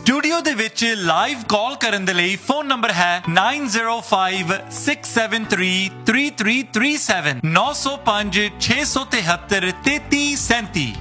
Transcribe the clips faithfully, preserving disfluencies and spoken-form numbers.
Studio ਦੇ ਵਿੱਚ live ਕਾਲ ਕਰਨ ਦੇ ਲਈ ਫੋਨ ਨੰਬਰ ਹੈ nine zero five six seven three three three three seven nine zero five six seven three three three seven.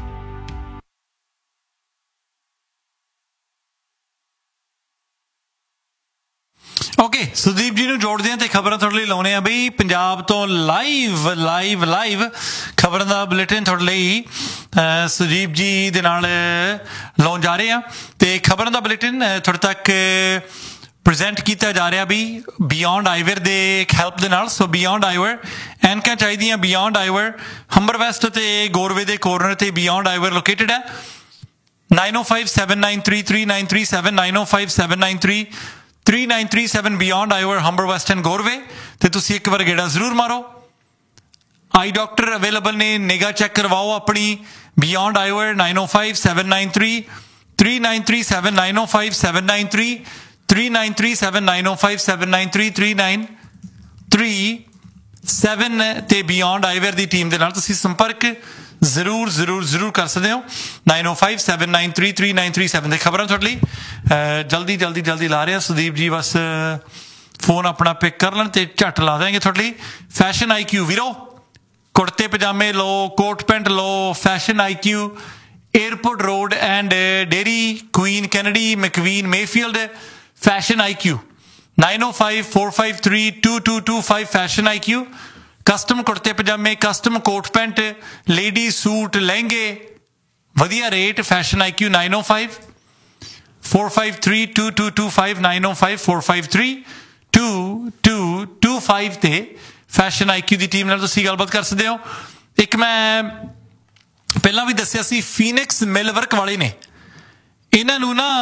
Okay Sudeep ਜੀ ਨੂੰ ਜੋੜਦੇ ਹਾਂ ਤੇ ਖਬਰਾਂ ਤੁਹਾਡੇ ਲਈ ਲਾਉਣੇ ਆ ਬਈ ਪੰਜਾਬ ਤੋਂ ਲਾਈਵ ਲਾਈਵ ਲਾਈਵ ਖਬਰਾਂ ਦਾ ਬੁਲੇਟਿਨ ਤੁਹਾਡੇ ਲਈ ਸੁਦੀਪ ਜੀ ਦੇ ਨਾਲ ਲਾਉਣ ਜਾ ਰਹੇ ਆ ਤੇ ਖਬਰਾਂ ਦਾ ਬੁਲੇਟਿਨ ਤੁਹਾਡੇ ਤੱਕ ਪ੍ਰੈਜ਼ੈਂਟ ਕੀਤਾ ਜਾ ਰਿਹਾ ਵੀ ਬਿਯੋਂਡ ਆਈਵਰ ਦੇ ਹੈਲਪ ਦੇ ਨਾਲ। ਸੋ ਬਿਯੋਂਡ ਆਈਵਰ ਐਨਕਾਂ ਚਾਹੀਦੀਆਂ ਬਿਯੋਂਡ ਆਈਵਰ ਹੰਬਰ ਵੈਸਟ ਤੇ ਗੋਰਵੇ ਦੇ ਕੋਰਨਰ ਤੇ ਬਿਯੋਂਡ ਆਈਵਰ ਲੋਕੇਟਡ ਹੈ nine zero five seven nine three three nine three seven nine zero five seven nine three three nine three seven beyond ਆਈਵਰ Humber West and ਗੋਰਵੇ ਤੇ ਤੁਸੀਂ ਇੱਕ ਵਾਰ ਗੇੜਾ ਜ਼ਰੂਰ ਮਾਰੋ। ਆਈ ਡਾਕਟਰ ਅਵੇਲੇਬਲ ਨੇ ਨਿਗਾਹ ਚੈੱਕ ਕਰਵਾਓ ਆਪਣੀ beyond ਆਈਵਰ nine zero five seven nine three three nine three seven nine zero five seven nine three three nine three seven nine zero five seven nine three three nine three seven ਤੇ beyond ਆਈਵਰ ਦੀ team ਦੇ ਨਾਲ ਤੁਸੀਂ ਸੰਪਰਕ ਜ਼ਰੂਰ ਜ਼ਰੂਰ ਜ਼ਰੂਰ ਕਰ ਸਕਦੇ ਹੋ nine zero five seven nine three three nine three seven ਦੇ ਖਬਰਾਂ ਤੁਹਾਡੇ ਲਈ ਜਲਦੀ ਜਲਦੀ ਜਲਦੀ ਲਾ ਰਿਹਾ ਸੁਦੀਪ ਜੀ ਬਸ ਫੋਨ ਆਪਣਾ ਪਿਕ ਕਰ ਲੈਣ ਤੇ ਝੱਟ ਲਾ ਦੇਣਗੇ ਤੁਹਾਡੇ ਲਈ। ਫੈਸ਼ਨ ਆਈ ਕਿਊ ਵੀਰੋ ਕੁੜਤੇ ਪਜਾਮੇ ਲਓ ਕੋਟ ਪੈਂਟ ਲਓ fashion I Q airport road and dairy Queen Kennedy ਮੈਕਵੀਨ Mayfield fashion I Q nine zero five four five three two two two five fashion I Q custom ਕੁੜਤੇ ਪਜਾਮੇ custom coat pant lady suit ਲਹਿੰਗੇ ਵਧੀਆ rate fashion ਆਈ ਕਿਊ nine zero five four five three two two two five nine zero five four five three two two two five ਤੇ fashion ਆਈ ਕਿਊ ਦੀ team ਨਾਲ ਤੁਸੀਂ ਗੱਲਬਾਤ ਕਰ ਸਕਦੇ ਹੋ। ਇੱਕ ਮੈਂ ਪਹਿਲਾਂ ਵੀ ਦੱਸਿਆ ਸੀ ਫੀਨਿਕਸ ਮਿਲ ਵਰਕ ਵਾਲੇ ਨੇ ਇਹਨਾਂ ਨੂੰ ਨਾ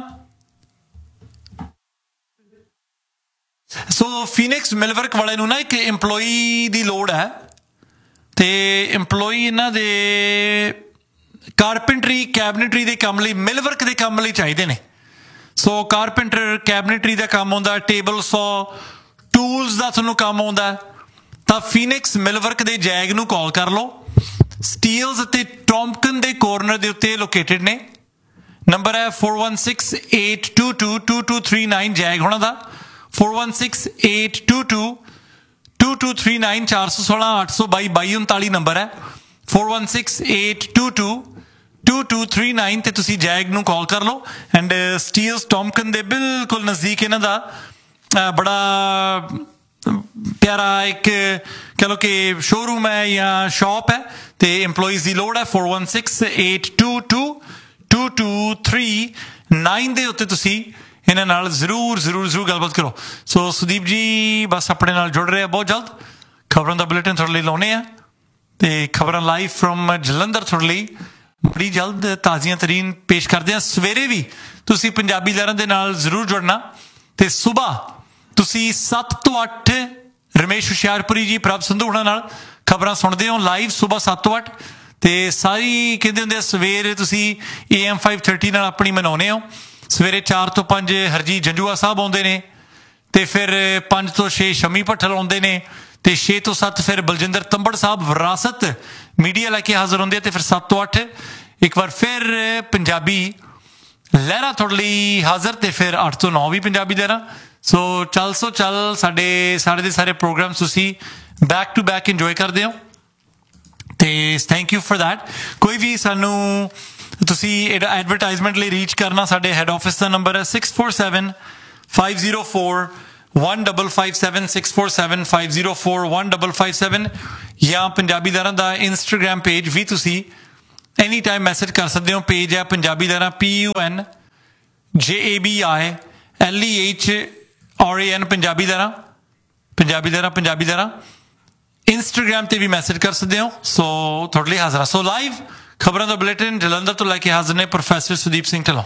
ਸੋ ਫੀਨਿਕਸ ਮਿਲ ਵਰਕ ਵਾਲੇ ਨੂੰ ਨਾ ਇੱਕ ਇੰਪਲੋਈ ਦੀ ਲੋੜ ਹੈ ਤੇ ਇੰਪਲੋਈ ਇਹਨਾਂ ਦੇ ਕਾਰਪੈਂਟਰੀ ਕੈਬਨਿਟਰੀ ਦੇ ਕੰਮ ਲਈ ਮਿਲ ਵਰਕ ਦੇ ਕੰਮ ਲਈ ਚਾਹੀਦੇ ਨੇ। ਸੋ ਕਾਰਪੈਂਟਰ ਕੈਬਨਿਟਰੀ ਦਾ ਕੰਮ ਆਉਂਦਾ ਟੇਬਲ ਸੌ ਟੂਲਸ ਦਾ ਤੁਹਾਨੂੰ ਕੰਮ ਆਉਂਦਾ ਤਾਂ ਫੀਨਿਕਸ ਮਿਲ ਵਰਕ ਦੇ ਜੈਗ ਨੂੰ ਕਾਲ ਕਰ ਲਓ। ਸਟੀਲਸ ਅਤੇ ਟੌਮਕਨ ਦੇ ਕੋਰਨਰ ਦੇ ਉੱਤੇ ਲੋਕੇਟਡ ਨੇ। ਨੰਬਰ ਹੈ four one six eight two two two two three nine zag ਹੋਣਾ ਦਾ four one six eight two two two two three nine ਚਾਰ ਸੌ ਸੋਲਾਂ ਅੱਠ ਸੌ ਬਾਈ ਬਾਈ ਉਨਤਾਲੀ ਨੰਬਰ ਹੈ four one six eight two two two two three nine ਤੇ ਤੁਸੀਂ ਜੈਗ ਨੂੰ ਕਾਲ ਕਰ ਲਓ। ਐਂਡ ਸਟੀਲਸ ਟੌਮਕਨ ਦੇ ਬਿਲਕੁਲ ਨਜ਼ਦੀਕ ਇਹਨਾਂ ਦਾ ਬੜਾ ਪਿਆਰਾ ਇੱਕ ਕਹਿ ਲਓ ਕਿ ਸ਼ੋਰੂਮ ਹੈ ਜਾਂ ਸ਼ਾਪ ਹੈ ਤੇ ਇੰਪਲੋਈਜ਼ ਦੀ ਲੋੜ ਹੈ four one six eight two two two two three nine ਦੇ ਉੱਤੇ ਤੁਸੀਂ ਇਹਨਾਂ ਨਾਲ ਜ਼ਰੂਰ ਜ਼ਰੂਰ ਜ਼ਰੂਰ ਗੱਲਬਾਤ ਕਰੋ। ਸੋ ਸੁਦੀਪ ਜੀ ਬਸ ਆਪਣੇ ਨਾਲ ਜੁੜ ਰਹੇ ਆ ਬਹੁਤ ਜਲਦ ਖਬਰਾਂ ਦਾ ਬੁਲੇਟਿਨ ਤੁਹਾਡੇ ਲਈ ਲਾਉਣੇ ਆ ਤੇ ਖਬਰਾਂ ਲਾਈਵ ਫਰੋਮ ਜਲੰਧਰ ਤੁਹਾਡੇ ਲਈ ਬੜੀ ਜਲਦ ਤਾਜ਼ੀਆਂ ਤਰੀਨ ਪੇਸ਼ ਕਰਦੇ ਹਾਂ। ਸਵੇਰੇ ਵੀ ਤੁਸੀਂ ਪੰਜਾਬੀ ਲਹਿਰਾਂ ਦੇ ਨਾਲ ਜ਼ਰੂਰ ਜੁੜਨਾ ਤੇ ਸੁਬਾਹ ਤੁਸੀਂ ਸੱਤ ਤੋਂ ਅੱਠ ਰਮੇਸ਼ ਹੁਸ਼ਿਆਰਪੁਰੀ ਜੀ ਪ੍ਰਭ ਸੰਧੂ ਹੋਣਾ ਨਾਲ ਖਬਰਾਂ ਸੁਣਦੇ ਹੋ ਲਾਈਵ ਸੁਬਾਹ ਸੱਤ ਤੋਂ ਅੱਠ ਤੇ ਸਾਰੀ ਕਹਿੰਦੇ ਹੁੰਦੇ ਸਵੇਰ ਤੁਸੀਂ ਏ ਐਮ five thirty ਨਾਲ ਆਪਣੀ ਮਨਾਉਂਦੇ ਹੋ। ਸਵੇਰੇ ਚਾਰ ਤੋਂ ਪੰਜ ਹਰਜੀਤ ਜੰਜੂਆ ਸਾਹਿਬ ਆਉਂਦੇ ਨੇ ਤੇ ਫਿਰ ਪੰਜ ਤੋਂ ਛੇ ਸ਼ਮੀ ਭੱਠਲ ਆਉਂਦੇ ਨੇ ਤੇ ਛੇ ਤੋਂ ਸੱਤ ਫਿਰ ਬਲਜਿੰਦਰ ਤੰਬੜ ਸਾਹਿਬ ਵਿਰਾਸਤ ਮੀਡੀਆ ਲੈ ਕੇ ਹਾਜ਼ਰ ਹੁੰਦੇ ਆ ਤੇ ਫਿਰ ਸੱਤ ਤੋਂ ਅੱਠ ਇੱਕ ਵਾਰ ਫਿਰ ਪੰਜਾਬੀ ਲਹਿਰਾ ਤੁਹਾਡੇ ਲਈ ਹਾਜ਼ਰ ਤੇ ਫਿਰ ਅੱਠ ਤੋਂ ਨੌ ਵੀ ਪੰਜਾਬੀ ਲਹਿਰਾ। ਸੋ ਚੱਲ ਸੋ ਚੱਲ ਸਾਡੇ ਸਾਰੇ ਦੇ ਸਾਰੇ ਪ੍ਰੋਗਰਾਮ ਤੁਸੀਂ ਬੈਕ ਟੂ ਬੈਕ ਇੰਜੋਏ ਕਰਦੇ ਹੋ ਤੇ ਥੈਂਕ ਯੂ ਫॉर दैट। ਕੋਈ ਵੀ ਸਾਨੂੰ ਤੁਸੀਂ ਇਹਦਾ ਐਡਵਰਟਾਈਜ਼ਮੈਂਟ ਲਈ ਰੀਚ ਕਰਨਾ ਸਾਡੇ ਹੈਡ ਆਫਿਸ ਦਾ ਨੰਬਰ ਹੈ six four seven five zero four one five five seven six four seven five zero four one five five seven ਜਾਂ ਪੰਜਾਬੀ ਲਹਿਰਾਂ ਦਾ ਇੰਸਟਾਗ੍ਰਾਮ ਪੇਜ ਵੀ ਤੁਸੀਂ ਐਨੀ ਟਾਈਮ ਮੈਸੇਜ ਕਰ ਸਕਦੇ ਹੋ। ਪੇਜ ਹੈ ਪੰਜਾਬੀ ਲਹਿਰਾਂ P U N J A B I L E H R A N Punjabi ਲਹਿਰਾਂ ਪੰਜਾਬੀ ਲਹਿਰਾਂ ਪੰਜਾਬੀ ਲਹਿਰਾਂ ਇੰਸਟਾਗ੍ਰਾਮ ਤੇ ਵੀ ਮੈਸੇਜ ਕਰ ਸਕਦੇ ਹੋ। ਸੋ ਤੁਹਾਡੇ ਲਈ ਹਾਜ਼ਰ। ਸੋ ਲਾਈਵ ਖਬਰਾਂ ਦਾ ਬੁਲੇਟਿਨ ਜਲੰਧਰ ਤੋਂ ਲੈ ਕੇ ਹਾਜ਼ਰ ਨੇ ਪ੍ਰੋਫੈਸਰ ਸੁਦੀਪ ਸਿੰਘ ਢਿੱਲੋਂ।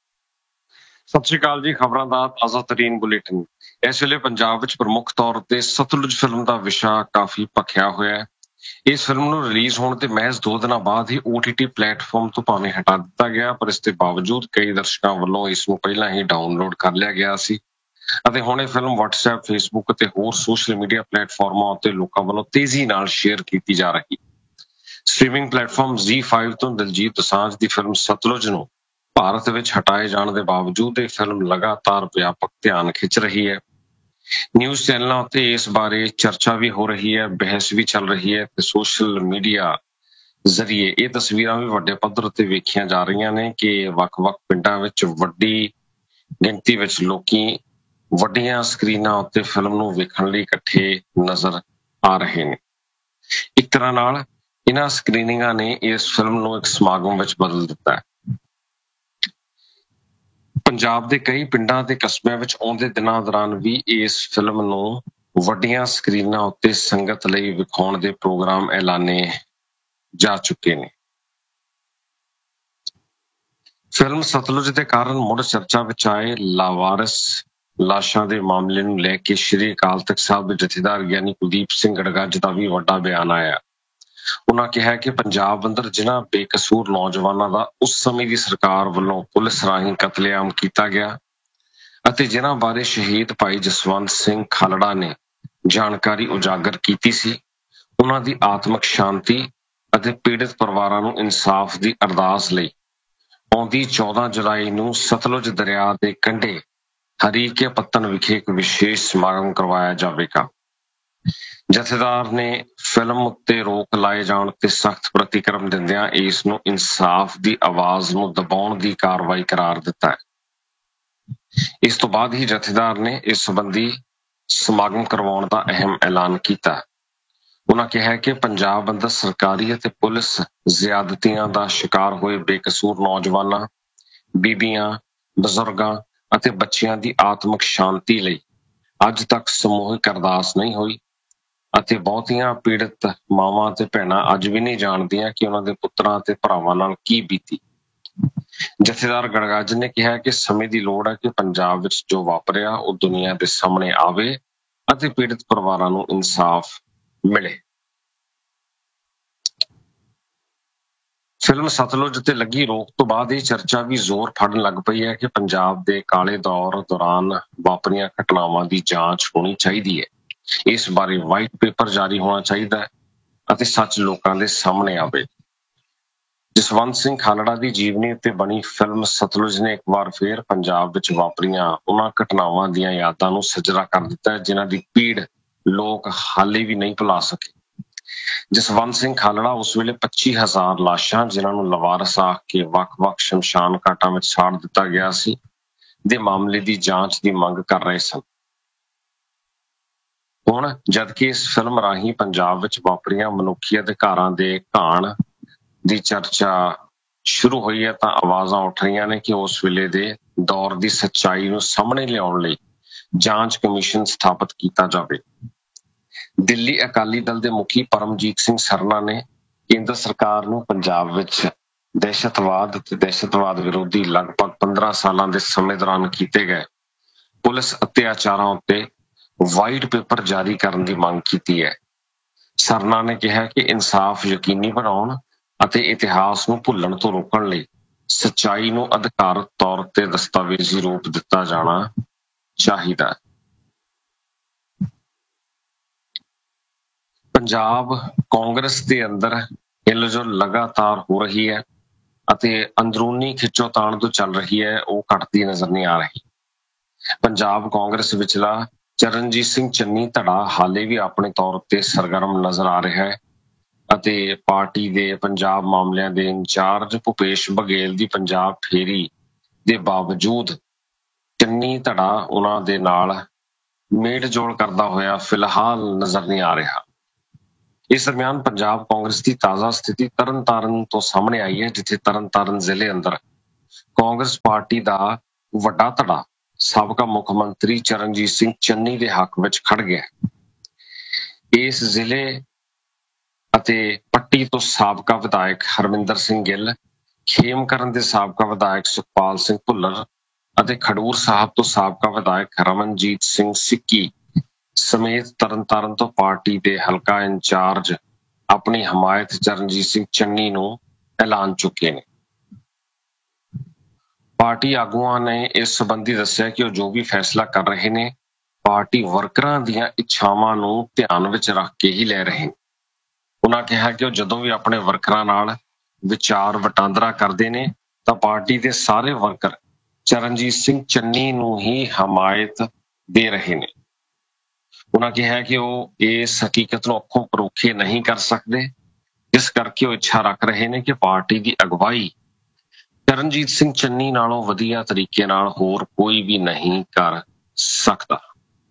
ਸਤਿ ਸ਼੍ਰੀ ਅਕਾਲ ਜੀ। ਖਬਰਾਂ ਦਾ ਤਾਜ਼ਾ ਤਰੀਨ ਬੁਲੇਟਿਨ। ਇਸ ਵੇਲੇ ਪੰਜਾਬ ਵਿੱਚ ਪ੍ਰਮੁੱਖ ਤੌਰ ਤੇ ਸਤਲੁਜ ਫਿਲਮ ਦਾ ਵਿਸ਼ਾ ਕਾਫੀ ਭਖਿਆ ਹੋਇਆ ਹੈ। ਇਸ ਫਿਲਮ ਨੂੰ ਰਿਲੀਜ਼ ਹੋਣ ਤੇ ਮਹਿਜ਼ ਦੋ ਦਿਨਾਂ ਬਾਅਦ ਹੀ ਓ ਟੀ ਟੀ ਪਲੇਟਫਾਰਮ ਤੋਂ ਭਾਵੇਂ ਹਟਾ ਦਿੱਤਾ ਗਿਆ ਪਰ ਇਸ ਦੇ ਬਾਵਜੂਦ ਕਈ ਦਰਸ਼ਕਾਂ ਵੱਲੋਂ ਇਸ ਨੂੰ ਪਹਿਲਾਂ ਹੀ ਡਾਊਨਲੋਡ ਕਰ ਲਿਆ ਗਿਆ ਸੀ ਅਤੇ ਹੁਣ ਇਹ ਫਿਲਮ WhatsApp, Facebook ਅਤੇ ਹੋਰ ਸੋਸ਼ਲ ਮੀਡੀਆ ਪਲੇਟਫਾਰਮਾਂ ਉੱਤੇ ਲੋਕਾਂ ਵੱਲੋਂ ਤੇਜ਼ੀ ਨਾਲ ਸ਼ੇਅਰ ਕੀਤੀ ਜਾ ਰਹੀ। ਸਟ੍ਰੀਮਿੰਗ ਪਲੇਟਫਾਰਮ Z five ਤੋਂ ਦਿਲਜੀਤ ਦੋਸਾਂਝ ਦੀ ਫਿਲਮ ਸਤਲੁਜ ਨੂੰ ਭਾਰਤ ਵਿੱਚ ਹਟਾਏ ਜਾਣ ਦੇ ਬਾਵਜੂਦ ਇਹ ਫਿਲਮ ਲਗਾਤਾਰ ਵਿਆਪਕ ਧਿਆਨ ਖਿੱਚ ਰਹੀ ਹੈ। ਨਿਊਜ਼ ਚੈਨਲਾਂ ਉੱਤੇ ਇਸ ਬਾਰੇ ਚਰਚਾ ਵੀ ਹੋ ਰਹੀ ਹੈ, ਬਹਿਸ ਵੀ ਚੱਲ ਰਹੀ ਹੈ ਤੇ ਸੋਸ਼ਲ ਮੀਡੀਆ ਜ਼ਰੀਏ ਇਹ ਤਸਵੀਰਾਂ ਵੀ ਵੱਡੇ ਪੱਧਰ ਉੱਤੇ ਵੇਖੀਆਂ ਜਾ ਰਹੀਆਂ ਨੇ ਕਿ ਵੱਖ-ਵੱਖ ਪਿੰਡਾਂ ਵਿੱਚ ਵੱਡੀ ਗਿਣਤੀ ਵਿੱਚ ਲੋਕੀ ਵੱਡੀਆਂ ਸਕਰੀਨਾਂ ਉੱਤੇ ਫਿਲਮ ਨੂੰ ਵੇਖਣ ਲਈ ਇਕੱਠੇ ਨਜ਼ਰ ਆ ਰਹੇ ਨੇ। ਇੱਕ ਤਰ੍ਹਾਂ ਨਾਲ ਇਹਨਾਂ ਸਕਰੀਨਿੰਗਾਂ ਨੇ ਇਸ ਫਿਲਮ ਨੂੰ ਇੱਕ ਸਮਾਗਮ ਵਿੱਚ ਬਦਲ ਦਿੱਤਾ ਹੈ। ਪੰਜਾਬ ਦੇ ਕਈ ਪਿੰਡਾਂ ਤੇ ਕਸਬਿਆਂ ਵਿੱਚ ਆਉਂਦੇ ਦਿਨਾਂ ਦੌਰਾਨ ਵੀ ਇਸ ਫਿਲਮ ਨੂੰ ਵੱਡੀਆਂ ਸਕਰੀਨਾਂ ਉੱਤੇ ਸੰਗਤ ਲਈ ਵਿਖਾਉਣ ਦੇ ਪ੍ਰੋਗਰਾਮ ਐਲਾਨੇ ਜਾ ਚੁੱਕੇ ਨੇ। ਫਿਲਮ ਸਤਲੁਜ ਦੇ ਕਾਰਨ ਮੁੜ ਚਰਚਾ ਵਿੱਚ ਆਏ ਲਾਵਾਰਿਸ ਲਾਸ਼ਾਂ ਦੇ ਮਾਮਲੇ ਨੂੰ ਲੈ ਕੇ ਸ਼੍ਰੀ ਅਕਾਲ ਤਖ਼ਤ ਸਾਹਿਬ ਦੇ ਜਥੇਦਾਰ ਗਿਆਨੀ ਕੁਲਦੀਪ ਸਿੰਘ ਗੜਗੱਜ ਦਾ ਵੀ ਵੱਡਾ ਬਿਆਨ ਆਇਆ। ਉਹਨਾਂ ਕਿਹਾ ਕਿ ਪੰਜਾਬ ਅੰਦਰ ਜਿਨ੍ਹਾਂ ਬੇਕਸੂਰ ਨੌਜਵਾਨਾਂ ਦਾ ਉਸ ਸਮੇਂ ਦੀ ਸਰਕਾਰ ਵੱਲੋਂ ਪੁਲਿਸ ਰਾਹੀਂ ਕਤਲੇਆਮ ਕੀਤਾ ਗਿਆ ਅਤੇ ਜਿਨ੍ਹਾਂ ਬਾਰੇ ਸ਼ਹੀਦ ਭਾਈ ਜਸਵੰਤ ਸਿੰਘ ਖਾਲੜਾ ਨੇ ਜਾਣਕਾਰੀ ਉਜਾਗਰ ਕੀਤੀ ਸੀ, ਉਹਨਾਂ ਦੀ ਆਤਮਿਕ ਸ਼ਾਂਤੀ ਅਤੇ ਪੀੜਤ ਪਰਿਵਾਰਾਂ ਨੂੰ ਇਨਸਾਫ ਦੀ ਅਰਦਾਸ ਲਈ ਆਉਂਦੀ ਚੌਦਾਂ ਜੁਲਾਈ ਨੂੰ ਸਤਲੁਜ ਦਰਿਆ ਦੇ ਕੰਢੇ ਹਰੀਕੇ ਪੱਤਨ ਵਿਖੇ ਇੱਕ ਵਿਸ਼ੇਸ਼ ਸਮਾਗਮ ਕਰਵਾਇਆ ਜਾਵੇਗਾ। ਜਥੇਦਾਰ ਨੇ ਫਿਲਮ ਉੱਤੇ ਰੋਕ ਲਾਏ ਜਾਣ ਤੇ ਸਖਤ ਪ੍ਰਤੀਕਰਮ ਦਿੰਦਿਆਂ ਇਸ ਨੂੰ ਇਨਸਾਫ ਦੀ ਆਵਾਜ਼ ਨੂੰ ਦਬਾਉਣ ਦੀ ਕਾਰਵਾਈ ਕਰਾਰ ਦਿੱਤਾ ਹੈ। ਇਸ ਤੋਂ ਬਾਅਦ ਹੀ ਜਥੇਦਾਰ ਨੇ ਇਸ ਸੰਬੰਧੀ ਸਮਾਗਮ ਕਰਵਾਉਣ ਦਾ ਅਹਿਮ ਐਲਾਨ ਕੀਤਾ। ਉਹਨਾਂ ਕਿਹਾ ਕਿ ਪੰਜਾਬ ਅੰਦਰ ਸਰਕਾਰੀ ਅਤੇ ਪੁਲਿਸ ਜ਼ਿਆਦਤੀਆਂ ਦਾ ਸ਼ਿਕਾਰ ਹੋਏ ਬੇਕਸੂਰ ਨੌਜਵਾਨਾਂ, ਬੀਬੀਆਂ, ਬਜ਼ੁਰਗਾਂ ਅਤੇ ਬੱਚਿਆਂ ਦੀ ਆਤਮਿਕ ਸ਼ਾਂਤੀ ਲਈ ਅੱਜ ਤੱਕ ਸਮੂਹਿਕ ਅਰਦਾਸ ਨਹੀਂ ਹੋਈ ਅਤੇ ਬਹੁਤੀਆਂ ਪੀੜਤ ਮਾਵਾਂ ਤੇ ਭੈਣਾਂ ਅੱਜ ਵੀ ਨਹੀਂ ਜਾਣਦੀਆਂ ਕਿ ਉਹਨਾਂ ਦੇ ਪੁੱਤਰਾਂ ਤੇ ਭਰਾਵਾਂ ਨਾਲ ਕੀ ਬੀਤੀ। ਜਥੇਦਾਰ ਗੜਗੱਜ ਨੇ ਕਿਹਾ ਕਿ ਸਮੇਂ ਦੀ ਲੋੜ ਹੈ ਕਿ ਪੰਜਾਬ ਵਿੱਚ ਜੋ ਵਾਪਰਿਆ ਉਹ ਦੁਨੀਆ ਦੇ ਸਾਹਮਣੇ ਆਵੇ ਅਤੇ ਪੀੜਤ ਪਰਿਵਾਰਾਂ ਨੂੰ ਇਨਸਾਫ ਮਿਲੇ। ਫਿਲਮ ਸਤਲੁਜ ਤੇ ਲੱਗੀ ਰੋਕ ਤੋਂ ਬਾਅਦ ਇਹ ਚਰਚਾ ਵੀ ਜ਼ੋਰ ਫੜਨ ਲੱਗ ਪਈ ਹੈ ਕਿ ਪੰਜਾਬ ਦੇ ਕਾਲੇ ਦੌਰ ਦੌਰਾਨ ਵਾਪਰੀਆਂ ਘਟਨਾਵਾਂ ਦੀ ਜਾਂਚ ਹੋਣੀ ਚਾਹੀਦੀ ਹੈ। ਇਸ ਬਾਰੇ ਵਾਈਟ ਪੇਪਰ ਜਾਰੀ ਹੋਣਾ ਚਾਹੀਦਾ ਹੈ ਅਤੇ ਸੱਚ ਲੋਕਾਂ ਦੇ ਸਾਹਮਣੇ ਆਵੇ। ਜਸਵੰਤ ਸਿੰਘ ਖਾਲੜਾ ਦੀ ਜੀਵਨੀ ਉੱਤੇ ਬਣੀ ਫਿਲਮ ਸਤਲੁਜ ਨੇ ਇੱਕ ਵਾਰ ਫੇਰ ਪੰਜਾਬ ਵਿੱਚ ਵਾਪਰੀਆਂ ਉਹਨਾਂ ਘਟਨਾਵਾਂ ਦੀਆਂ ਯਾਦਾਂ ਨੂੰ ਸਜਰਾ ਕਰ ਦਿੱਤਾ ਹੈ ਜਿਨ੍ਹਾਂ ਦੀ ਪੀੜ ਲੋਕ ਹਾਲੇ ਵੀ ਨਹੀਂ ਭੁਲਾ ਸਕੇ। ਜਸਵੰਤ ਸਿੰਘ ਖਾਲੜਾ ਉਸ ਵੇਲੇ ਪੱਚੀ ਹਜ਼ਾਰ ਲਾਸ਼ਾਂ ਜਿਨ੍ਹਾਂ ਨੂੰ ਲਵਾਰਸ ਆਖ ਕੇ ਵੱਖ-ਵੱਖ ਸ਼ਮਸ਼ਾਨ ਘਾਟਾਂ ਵਿੱਚ ਸਾੜ ਦਿੱਤਾ ਗਿਆ ਸੀ ਦੇ ਮਾਮਲੇ ਦੀ ਜਾਂਚ ਦੀ ਮੰਗ ਕਰ ਰਹੇ ਸਨ। ਹੁਣ ਜਦਕਿ ਇਸ ਫਿਲਮ ਰਾਹੀਂ ਪੰਜਾਬ ਵਿੱਚ ਵਾਪਰੀਆਂ ਮਨੁੱਖੀ ਅਧਿਕਾਰਾਂ ਦੇ ਘਾਣ ਦੀ ਚਰਚਾ ਸ਼ੁਰੂ ਹੋਈ ਹੈ ਤਾਂ ਆਵਾਜ਼ਾਂ ਉੱਠ ਰਹੀਆਂ ਨੇ ਕਿ ਉਸ ਵੇਲੇ ਦੇ ਦੌਰ ਦੀ ਸੱਚਾਈ ਨੂੰ ਸਾਹਮਣੇ ਲਿਆਉਣ ਲਈ ਜਾਂਚ ਕਮਿਸ਼ਨ ਸਥਾਪਿਤ ਕੀਤਾ ਜਾਵੇ। ਦਿੱਲੀ ਅਕਾਲੀ ਦਲ ਦੇ ਮੁਖੀ ਪਰਮਜੀਤ ਸਿੰਘ ਸਰਨਾ ਨੇ ਕੇਂਦਰ ਸਰਕਾਰ ਨੂੰ ਪੰਜਾਬ ਵਿੱਚ ਦਹਿਸ਼ਤਵਾਦ ਅਤੇ ਦਹਿਸ਼ਤਵਾਦ ਵਿਰੋਧੀ ਲਗਭਗ ਪੰਦਰਾਂ ਸਾਲਾਂ ਦੇ ਸਮੇਂ ਦੌਰਾਨ ਕੀਤੇ ਗਏ ਪੁਲਿਸ ਅਤਿਆਚਾਰਾਂ ਉੱਤੇ ਵਾਈਟ ਪੇਪਰ ਜਾਰੀ ਕਰਨ ਦੀ ਮੰਗ ਕੀਤੀ ਹੈ। ਸਰਨਾ ਨੇ ਕਿਹਾ ਕਿ ਇਨਸਾਫ ਯਕੀਨੀ ਬਣਾਉਣ ਅਤੇ ਇਤਿਹਾਸ ਨੂੰ ਭੁੱਲਣ ਤੋਂ ਰੋਕਣ ਲਈ ਸੱਚਾਈ ਨੂੰ ਅਧਿਕਾਰਤ ਤੌਰ ਤੇ ਦਸਤਾਵੇਜ਼ੀ ਰੂਪ ਦਿੱਤਾ ਜਾਣਾ ਚਾਹੀਦਾ ਹੈ। ਪੰਜਾਬ ਕਾਂਗਰਸ ਦੇ ਅੰਦਰ ਹਿਲਜੁਲ ਲਗਾਤਾਰ ਹੋ ਰਹੀ ਹੈ ਅਤੇ ਅੰਦਰੂਨੀ ਖਿੱਚੋਤਾਣ ਤੋਂ ਚੱਲ ਰਹੀ ਹੈ ਉਹ ਘਟਦੀ ਨਜ਼ਰ ਨਹੀਂ ਆ ਰਹੀ। ਪੰਜਾਬ ਕਾਂਗਰਸ ਵਿਚਲਾ ਚਰਨਜੀਤ ਸਿੰਘ ਚੰਨੀ ਧੜਾ ਹਾਲੇ ਵੀ ਆਪਣੇ ਤੌਰ ਤੇ ਸਰਗਰਮ ਨਜ਼ਰ ਆ ਰਿਹਾ ਹੈ ਅਤੇ ਪਾਰਟੀ ਦੇ ਪੰਜਾਬ ਮਾਮਲਿਆਂ ਦੇ ਇੰਚਾਰਜ ਭੁਪੇਸ਼ ਬਘੇਲ ਦੀ ਪੰਜਾਬ ਫੇਰੀ ਦੇ ਬਾਵਜੂਦ ਚੰਨੀ ਧੜਾ ਉਹਨਾਂ ਦੇ ਨਾਲ ਮੇਲ ਜੋਲ ਕਰਦਾ ਹੋਇਆ ਫਿਲਹਾਲ ਨਜ਼ਰ ਨਹੀਂ ਆ ਰਿਹਾ। ਇਸ ਦਰਮਿਆਨ ਪੰਜਾਬ ਕਾਂਗਰਸ ਦੀ ਤਾਜ਼ਾ ਸਥਿਤੀ ਤਰਨਤਾਰਨ ਤੋਂ ਸਾਹਮਣੇ ਆਈ ਹੈ ਜਿੱਥੇ ਤਰਨਤਾਰਨ ਜ਼ਿਲ੍ਹੇ ਅੰਦਰ ਕਾਂਗਰਸ ਪਾਰਟੀ ਦਾ ਵੱਡਾ ਧੜਾ ਸਾਬਕਾ ਮੁੱਖ ਮੰਤਰੀ ਚਰਨਜੀਤ ਸਿੰਘ ਚੰਨੀ ਦੇ ਹੱਕ ਵਿੱਚ ਖੜ ਗਿਆ। ਇਸ ਜ਼ਿਲ੍ਹੇ ਅਤੇ ਪੱਟੀ ਤੋਂ ਸਾਬਕਾ ਵਿਧਾਇਕ ਹਰਮਿੰਦਰ ਸਿੰਘ ਗਿੱਲ, ਖੇਮਕਰਨ ਦੇ ਸਾਬਕਾ ਵਿਧਾਇਕ ਸੁਖਪਾਲ ਸਿੰਘ ਭੁੱਲਰ ਅਤੇ ਖਡੂਰ ਸਾਹਿਬ ਤੋਂ ਸਾਬਕਾ ਵਿਧਾਇਕ ਰਮਨਜੀਤ ਸਿੰਘ ਸਿੱਕੀ ਸਮੇਤ ਤਰਨਤਾਰਨ ਤੋਂ ਪਾਰਟੀ ਦੇ ਹਲਕਾ ਇੰਚਾਰਜ ਆਪਣੀ ਹਮਾਇਤ ਚਰਨਜੀਤ ਸਿੰਘ ਚੰਨੀ ਨੂੰ ਐਲਾਨ ਚੁੱਕੇ ਨੇ। ਪਾਰਟੀ ਆਗੂਆਂ ਨੇ ਇਸ ਸੰਬੰਧੀ ਦੱਸਿਆ ਕਿ ਉਹ ਜੋ ਵੀ ਫੈਸਲਾ ਕਰ ਰਹੇ ਨੇ ਪਾਰਟੀ ਵਰਕਰਾਂ ਦੀਆਂ ਇੱਛਾਵਾਂ ਨੂੰ ਧਿਆਨ ਵਿੱਚ ਰੱਖ ਕੇ ਹੀ ਲੈ ਰਹੇ ਨੇ। ਉਹਨਾਂ ਕਿਹਾ ਕਿ ਉਹ ਜਦੋਂ ਵੀ ਆਪਣੇ ਵਰਕਰਾਂ ਨਾਲ ਵਿਚਾਰ ਵਟਾਂਦਰਾ ਕਰਦੇ ਨੇ ਤਾਂ ਪਾਰਟੀ ਦੇ ਸਾਰੇ ਵਰਕਰ ਚਰਨਜੀਤ ਸਿੰਘ ਚੰਨੀ ਨੂੰ ਹੀ ਹਮਾਇਤ ਦੇ ਰਹੇ ਨੇ। ਉਹਨਾਂ ਕਿਹਾ ਕਿ ਉਹ ਇਸ ਹਕੀਕਤ ਨੂੰ ਅੱਖੋਂ ਪਰੋਖੇ ਨਹੀਂ ਕਰ ਸਕਦੇ, ਜਿਸ ਕਰਕੇ ਉਹ ਇੱਛਾ ਰੱਖ ਰਹੇ ਨੇ ਕਿ ਪਾਰਟੀ ਦੀ ਅਗਵਾਈ ਚਰਨਜੀਤ ਸਿੰਘ ਚੰਨੀ ਨਾਲੋਂ ਵਧੀਆ ਤਰੀਕੇ ਨਾਲ ਹੋਰ ਕੋਈ ਵੀ ਨਹੀਂ ਕਰ ਸਕਦਾ।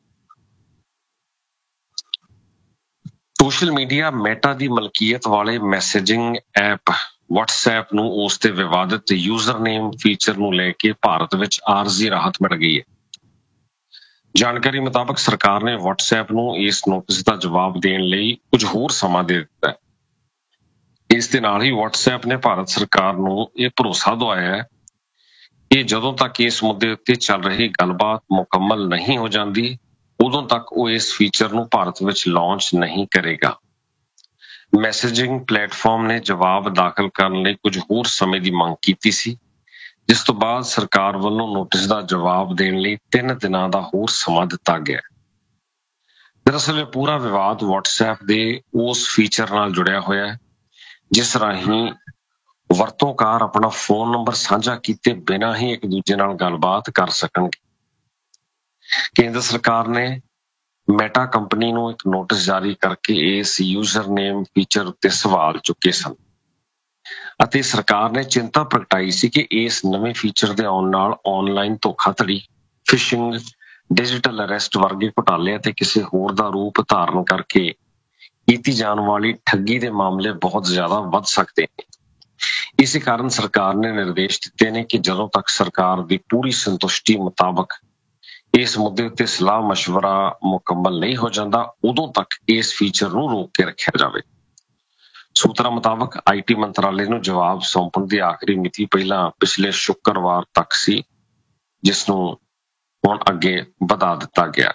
ਸੋਸ਼ਲ ਮੀਡੀਆ ਮੈਟਾ ਦੀ ਮਲਕੀਅਤ ਵਾਲੇ ਮੈਸੇਜਿੰਗ ਐਪ WhatsApp ਨੂੰ ਉਸ ਦੇ ਵਿਵਾਦਿਤ ਯੂਜ਼ਰਨੇਮ ਫੀਚਰ ਨੂੰ ਲੈ ਕੇ ਭਾਰਤ ਵਿੱਚ ਆਰਜ਼ੀ ਰਾਹਤ ਮਿਲ ਗਈ ਹੈ। ਜਾਣਕਾਰੀ ਮੁਤਾਬਕ ਸਰਕਾਰ ਨੇ WhatsApp ਨੂੰ ਇਸ ਨੋਟਿਸ ਦਾ ਜਵਾਬ ਦੇਣ ਲਈ ਕੁਝ ਹੋਰ ਸਮਾਂ ਦੇ ਦਿੱਤਾ ਹੈ। ਇਸ ਦੇ ਨਾਲ ਹੀ WhatsApp ਨੇ ਭਾਰਤ ਸਰਕਾਰ ਨੂੰ ਇਹ ਭਰੋਸਾ ਦਿਵਾਇਆ ਹੈ ਕਿ ਜਦੋਂ ਤੱਕ ਇਸ ਮੁੱਦੇ ਉੱਤੇ ਚੱਲ ਰਹੀ ਗੱਲਬਾਤ ਮੁਕੰਮਲ ਨਹੀਂ ਹੋ ਜਾਂਦੀ, ਉਦੋਂ ਤੱਕ ਉਹ ਇਸ ਫੀਚਰ ਨੂੰ ਭਾਰਤ ਵਿੱਚ ਲਾਂਚ ਨਹੀਂ ਕਰੇਗਾ। ਮੈਸੇਜਿੰਗ ਪਲੇਟਫਾਰਮ ਨੇ ਜਵਾਬ ਦਾਖਲ ਕਰਨ ਲਈ ਕੁਝ ਹੋਰ ਸਮੇਂ ਦੀ ਮੰਗ ਕੀਤੀ ਸੀ, ਜਿਸ ਤੋਂ ਬਾਅਦ ਸਰਕਾਰ ਵੱਲੋਂ ਨੋਟਿਸ ਦਾ ਜਵਾਬ ਦੇਣ ਲਈ ਤਿੰਨ ਦਿਨਾਂ ਦਾ ਹੋਰ ਸਮਾਂ ਦਿੱਤਾ ਗਿਆ। ਦਰਅਸਲ ਇਹ ਪੂਰਾ ਵਿਵਾਦ WhatsApp ਦੇ ਉਸ ਫੀਚਰ ਨਾਲ ਜੁੜਿਆ ਹੋਇਆ ਹੈ ਜਿਸ ਰਾਹੀਂ ਵਰਤੋਂਕਾਰ ਆਪਣਾ ਫੋਨ ਨੰਬਰ ਸਾਂਝਾ ਕੀਤੇ ਬਿਨਾਂ ਹੀ ਇੱਕ ਦੂਜੇ ਨਾਲ ਗੱਲਬਾਤ ਕਰ ਸਕਣਗੇ। ਕੇਂਦਰ ਸਰਕਾਰ ਨੇ ਮੈਟਾ ਕੰਪਨੀ ਨੂੰ ਇੱਕ ਨੋਟਿਸ ਜਾਰੀ ਕਰਕੇ ਇਸ ਯੂਜ਼ਰਨੇਮ ਫੀਚਰ ਉੱਤੇ ਸਵਾਲ ਚੁੱਕੇ ਸਨ ਅਤੇ ਸਰਕਾਰ ਨੇ ਚਿੰਤਾ ਪ੍ਰਗਟਾਈ ਸੀ ਕਿ ਇਸ ਨਵੇਂ ਫੀਚਰ ਦੇ ਆਉਣ ਨਾਲ ਆਨਲਾਈਨ ਧੋਖਾਧੜੀ, ਫਿਸ਼ਿੰਗ, ਡਿਜੀਟਲ ਅਰੈਸਟ ਵਰਗੇ ਘੁਟਾਲੇ ਅਤੇ ਕਿਸੇ ਹੋਰ ਦਾ ਰੂਪ ਧਾਰਨ ਕਰਕੇ ਕੀਤੀ ਜਾਣ ਵਾਲੀ ਠੱਗੀ ਦੇ ਮਾਮਲੇ ਬਹੁਤ ਜ਼ਿਆਦਾ ਵੱਧ ਸਕਦੇ ਨੇ। ਇਸੇ ਕਾਰਨ ਸਰਕਾਰ ਨੇ ਨਿਰਦੇਸ਼ ਦਿੱਤੇ ਨੇ ਕਿ ਜਦੋਂ ਤੱਕ ਸਰਕਾਰ ਦੀ ਪੂਰੀ ਸੰਤੁਸ਼ਟੀ ਮੁਤਾਬਕ ਇਸ ਮੁੱਦੇ ਉੱਤੇ ਸਲਾਹ ਮਸ਼ਵਰਾ ਮੁਕੰਮਲ ਨਹੀਂ ਹੋ ਜਾਂਦਾ, ਉਦੋਂ ਤੱਕ ਇਸ ਫੀਚਰ ਨੂੰ ਰੋਕ ਕੇ ਰੱਖਿਆ ਜਾਵੇ। ਸੂਤਰਾਂ ਮੁਤਾਬਕ ਆਈਟੀ ਮੰਤਰਾਲੇ ਨੂੰ ਜਵਾਬ ਸੌਂਪਣ ਦੀ ਆਖਰੀ ਮਿਤੀ ਪਹਿਲਾਂ ਪਿਛਲੇ ਸ਼ੁੱਕਰਵਾਰ ਤੱਕ ਸੀ, ਜਿਸ ਨੂੰ ਹੁਣ ਅੱਗੇ ਵਧਾ ਦਿੱਤਾ ਗਿਆ।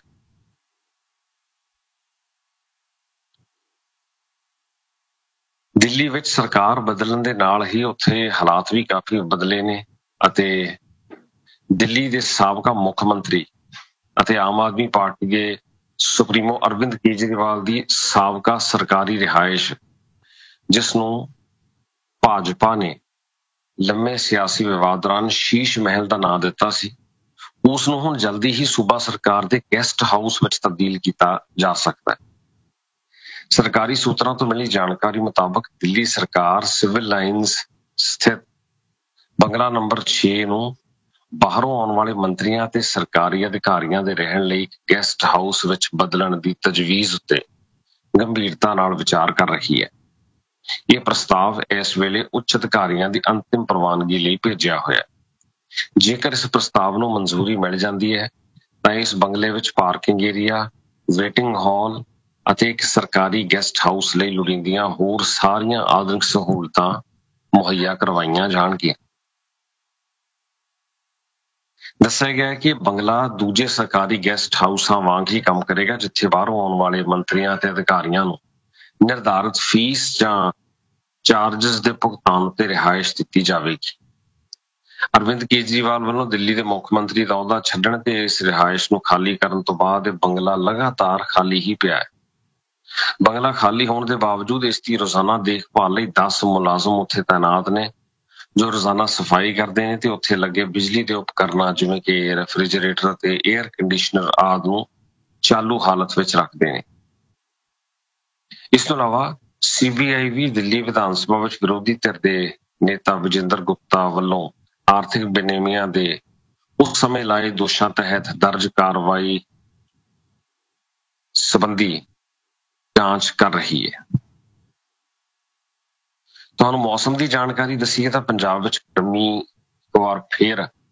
ਦਿੱਲੀ ਵਿੱਚ ਸਰਕਾਰ ਬਦਲਣ ਦੇ ਨਾਲ ਹੀ ਉੱਥੇ ਹਾਲਾਤ ਵੀ ਕਾਫੀ ਬਦਲੇ ਨੇ ਅਤੇ ਦਿੱਲੀ ਦੇ ਸਾਬਕਾ ਮੁੱਖ ਮੰਤਰੀ ਅਤੇ ਆਮ ਆਦਮੀ ਪਾਰਟੀ ਦੇ ਸੁਪਰੀਮੋ ਅਰਵਿੰਦ ਕੇਜਰੀਵਾਲ ਦੀ ਸਾਬਕਾ ਸਰਕਾਰੀ ਰਿਹਾਇਸ਼, ਜਿਸ ਨੂੰ ਭਾਜਪਾ ਨੇ ਲੰਮੇ ਸਿਆਸੀ ਵਿਵਾਦ ਦੌਰਾਨ ਸ਼ੀਸ਼ ਮਹਿਲ ਦਾ ਨਾਂ ਦਿੱਤਾ ਸੀ, ਉਸ ਨੂੰ ਹੁਣ ਜਲਦੀ ਹੀ ਸੂਬਾ ਸਰਕਾਰ ਦੇ ਗੈਸਟ ਹਾਊਸ ਵਿੱਚ ਤਬਦੀਲ ਕੀਤਾ ਜਾ ਸਕਦਾ ਹੈ। ਸਰਕਾਰੀ ਸੂਤਰਾਂ ਤੋਂ ਮਿਲੀ ਜਾਣਕਾਰੀ ਮੁਤਾਬਕ ਦਿੱਲੀ ਸਰਕਾਰ ਸਿਵਲ ਲਾਈਨਸ ਸਥਿਤ ਬੰਗਲਾ ਨੰਬਰ ਛੇ ਨੂੰ ਬਾਹਰੋਂ ਆਉਣ ਵਾਲੇ ਮੰਤਰੀਆਂ ਤੇ ਸਰਕਾਰੀ ਅਧਿਕਾਰੀਆਂ ਦੇ ਰਹਿਣ ਲਈ ਗੈਸਟ ਹਾਊਸ ਵਿੱਚ ਬਦਲਣ ਦੀ ਤਜਵੀਜ਼ ਉੱਤੇ ਗੰਭੀਰਤਾ ਨਾਲ ਵਿਚਾਰ ਕਰ ਰਹੀ ਹੈ। ਇਹ ਪ੍ਰਸਤਾਵ ਇਸ ਵੇਲੇ ਉੱਚ ਅਧਿਕਾਰੀਆਂ ਦੀ ਅੰਤਿਮ ਪ੍ਰਵਾਨਗੀ ਲਈ ਭੇਜਿਆ ਹੋਇਆ ਹੈ। ਜੇਕਰ ਇਸ ਪ੍ਰਸਤਾਵ ਨੂੰ ਮਨਜ਼ੂਰੀ ਮਿਲ ਜਾਂਦੀ ਹੈ ਤਾਂ ਇਸ ਬੰਗਲੇ ਵਿੱਚ ਪਾਰਕਿੰਗ ਏਰੀਆ, ਵੇਟਿੰਗ ਹਾਲ ਅਤੇ ਇੱਕ ਸਰਕਾਰੀ ਗੈਸਟ ਹਾਊਸ ਲਈ ਲੋੜੀਂਦੀਆਂ ਹੋਰ ਸਾਰੀਆਂ ਆਧੁਨਿਕ ਸਹੂਲਤਾਂ ਮੁਹੱਈਆ ਕਰਵਾਈਆਂ ਜਾਣਗੀਆਂ। ਦੱਸਿਆ ਗਿਆ ਹੈ ਕਿ ਬੰਗਲਾ ਦੂਜੇ ਸਰਕਾਰੀ ਗੈਸਟ ਹਾਊਸਾਂ ਵਾਂਗ ਹੀ ਕੰਮ ਕਰੇਗਾ, ਜਿੱਥੇ ਬਾਹਰੋਂ ਆਉਣ ਵਾਲੇ ਮੰਤਰੀਆਂ ਅਤੇ ਅਧਿਕਾਰੀਆਂ ਨੂੰ ਨਿਰਧਾਰਿਤ ਫੀਸ ਜਾਂ ਚਾਰਜਸ ਦੇ ਭੁਗਤਾਨ ਉੱਤੇ ਰਿਹਾਇਸ਼ ਦਿੱਤੀ ਜਾਵੇਗੀ। ਅਰਵਿੰਦ ਕੇਜਰੀਵਾਲ ਵੱਲੋਂ ਦਿੱਲੀ ਦੇ ਮੁੱਖ ਮੰਤਰੀ ਦਾ ਅਹੁਦਾ ਛੱਡਣ ਤੇ ਇਸ ਰਿਹਾਇਸ਼ ਨੂੰ ਖਾਲੀ ਕਰਨ ਤੋਂ ਬਾਅਦ ਇਹ ਬੰਗਲਾ ਲਗਾਤਾਰ ਖਾਲੀ ਹੀ ਪਿਆ ਹੈ। ਬੰਗਲਾ ਖਾਲੀ ਹੋਣ ਦੇ ਬਾਵਜੂਦ ਇਸ ਦੀ ਰੋਜ਼ਾਨਾ ਦੇਖਭਾਲ ਲਈ ਦਸ ਮੁਲਾਜ਼ਮ ਉੱਥੇ ਤਾਇਨਾਤ ਨੇ, ਜੋ ਰੋਜ਼ਾਨਾ ਸਫਾਈ ਕਰਦੇ ਨੇ ਤੇ ਉੱਥੇ ਲੱਗੇ ਬਿਜਲੀ ਦੇ ਉਪਕਰਨਾਂ ਜਿਵੇਂ ਕਿ ਰੈਫਰੀਜਰੇਟਰ ਅਤੇ ਏਅਰ ਕੰਡੀਸ਼ਨਰ ਆਦਿ ਨੂੰ ਚਾਲੂ ਹਾਲਤ ਵਿੱਚ ਰੱਖਦੇ ਨੇ। ਇਸ ਤੋਂ ਇਲਾਵਾ ਸੀਬੀਆਈ ਵੀ ਦਿੱਲੀ ਵਿਧਾਨ ਸਭਾ ਵਿੱਚ ਵਿਰੋਧੀ ਧਿਰ ਦੇ ਨੇਤਾ ਵਿਜੇਂਦਰ ਗੁਪਤਾ ਵੱਲੋਂ ਆਰਥਿਕ ਬੇਨੇਮੀਆਂ ਦੇ ਉਸ ਸਮੇਂ ਲਾਏ ਦੋਸ਼ਾਂ ਤਹਿਤ ਦਰਜ ਕਾਰਵਾਈ ਸੰਬੰਧੀ ਜਾਂਚ ਕਰ ਰਹੀ ਹੈ। ਤੁਹਾਨੂੰ ਮੌਸਮ ਦੀ ਜਾਣਕਾਰੀ ਦੱਸੀਏ ਤਾਂ ਪੰਜਾਬ ਵਿੱਚ ਗਰਮੀ ਇੱਕ ਵਾਰ ਫੇਰ